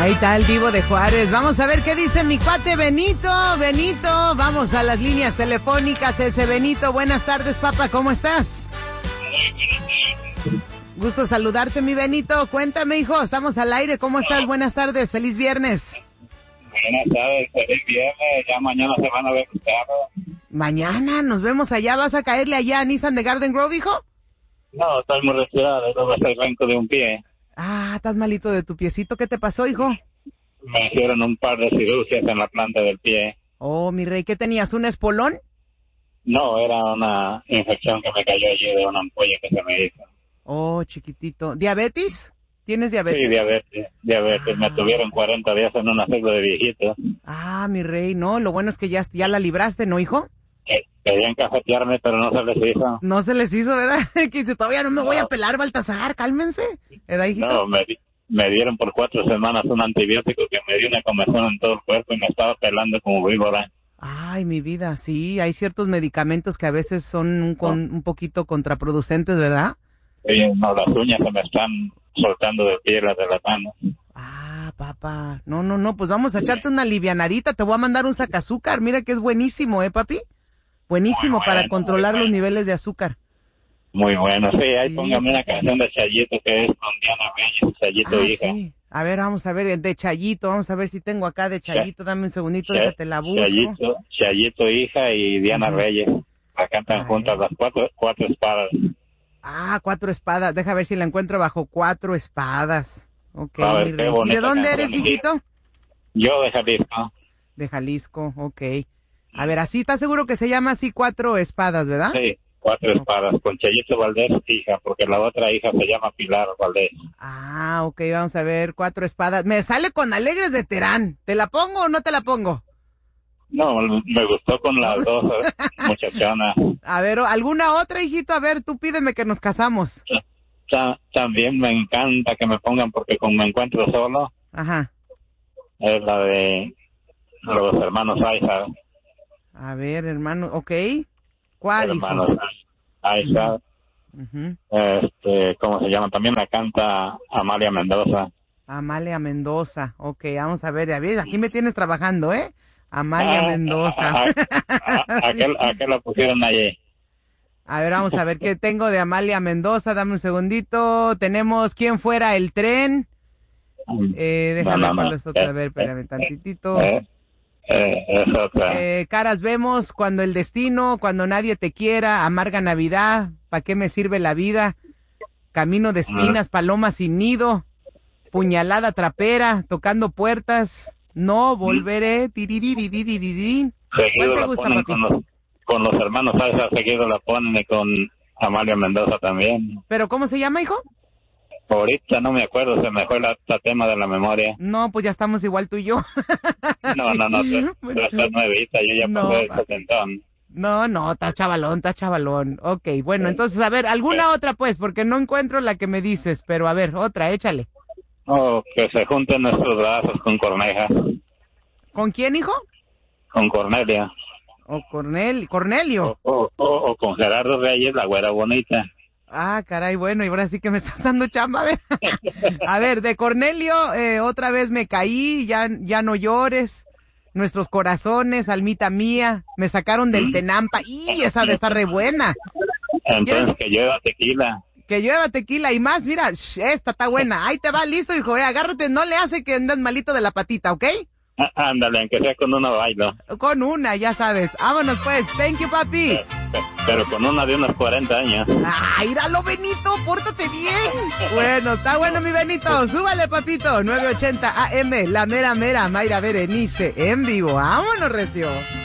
Ahí está el Divo de Juárez. Vamos a ver qué dice mi cuate Benito. Benito, vamos a las líneas telefónicas. Ese Benito, buenas tardes, papá, ¿cómo estás? Gusto saludarte, mi Benito. Cuéntame, hijo, estamos al aire. ¿Cómo estás? Buenas tardes, feliz viernes. Buenas tardes, feliz viernes. Ya mañana se van a ver los carros. Mañana nos vemos allá. ¿Vas a caerle allá a Nissan de Garden Grove, hijo? No, estoy muy resfriado. Luego es el blanco de un pie. Ah, estás malito de tu piecito. ¿Qué te pasó, hijo? Me hicieron un par de cirugías en la planta del pie. Oh, mi rey, ¿qué tenías? ¿Un espolón? No, era una infección que me cayó allí de una ampolla que se me hizo. Oh, chiquitito. ¿Diabetes? ¿Tienes diabetes? Sí, diabetes. Me tuvieron 40 días en un arreglo de viejito. Ah, mi rey, no, lo bueno es que ya la libraste, ¿no, hijo? Querían cafetearme, pero no se les hizo. No se les hizo, ¿verdad? Que dice, todavía no me voy a pelar, Baltasar, cálmense. ¿Verdad, hijito? No, me dieron por 4 semanas un antibiótico que me dio una comezón en todo el cuerpo y me estaba pelando como víbora. Ay, mi vida, sí, hay ciertos medicamentos que a veces son un poquito contraproducentes, ¿verdad? Sí, no, las uñas se me están soltando de piel de las manos. Ah, papá, no, pues vamos a echarte una livianadita, te voy a mandar un sacazúcar, mira que es buenísimo, papi? Buenísimo para controlar los niveles de azúcar. Muy bueno, sí, ahí póngame una canción de Chayito que es con Diana Reyes, Chayito hija. Sí. A ver, vamos a ver, de Chayito, vamos a ver si tengo acá de Chayito, dame un segundito, déjate la busco. Chayito hija y Diana Reyes, la cantan juntas las cuatro espadas. Ah, 4 espadas, deja ver si la encuentro bajo 4 espadas. Ok, ver, ¿y de dónde eres, hijito? Yo de Jalisco. De Jalisco, ok. A ver, así, ¿estás seguro que se llama así 4 espadas, verdad? Sí, 4 espadas, con Chayito Valdés, hija, porque la otra hija se llama Pilar Valdés. Ah, ok, vamos a ver, 4 espadas. Me sale con Alegres de Terán. ¿Te la pongo o no te la pongo? No, me gustó con las dos muchachonas. A ver, ¿alguna otra, hijito? A ver, tú pídeme que nos casamos. También me encanta que me pongan porque como me encuentro solo. Ajá. Es la de los hermanos Aiza. A ver, hermano, ok. ¿Cuál, hermanos hijo? Aiza. ¿Cómo se llama? También la canta Amalia Mendoza. Amalia Mendoza, ok, vamos a ver, aquí me tienes trabajando, Amalia Mendoza. ¿A qué la pusieron allí? A ver, vamos a ver qué tengo de Amalia Mendoza, dame un segundito. Tenemos ¿Quién fuera el tren? Déjame ponerlo otra, a ver, espérame tantitito. Es otra. Caras vemos, cuando el destino, cuando nadie te quiera, amarga Navidad, ¿para qué me sirve la vida? Camino de espinas, paloma sin nido, puñalada trapera, tocando puertas, no volveré, tiririririririn. ¿Cuál te gusta, papi? Con los hermanos Aiza seguido la ponen y con Amalia Mendoza también. ¿Pero cómo se llama, hijo? Ahorita no me acuerdo, se me fue el tema de la memoria. No, pues ya estamos igual tú y yo. No, tú estás nuevita, yo ya pasé el setentón. No, estás chavalón. Ok, bueno, entonces, a ver, alguna otra pues, porque no encuentro la que me dices, pero a ver, otra, échale. Oh, que se junten nuestros brazos con Corneja. ¿Con quién, hijo? Con Cornelia. ¿O Cornelio? O con Gerardo Reyes, la güera bonita. Ah, caray, bueno, y ahora sí que me estás dando chamba, a ver. A ver, de Cornelio, otra vez me caí, ya no llores. Nuestros corazones, almita mía, me sacaron del Tenampa. ¡Y esa de estar re buena! Entonces que llueva tequila. Que llueva tequila y más, mira, esta está buena. Ahí te va, listo, hijo, agárrate, no le hace que andes malito de la patita, ¿ok? Ándale, aunque sea con una bailo. Con una, ya sabes. Vámonos pues, thank you, papi. Pero con una de unos 40 años. ¡Ah, íralo, Benito! ¡Pórtate bien! Bueno, está bueno, mi Benito. Súbale, papito. 980 AM, la mera, Mayra Berenice, en vivo. ¡Vámonos, recio!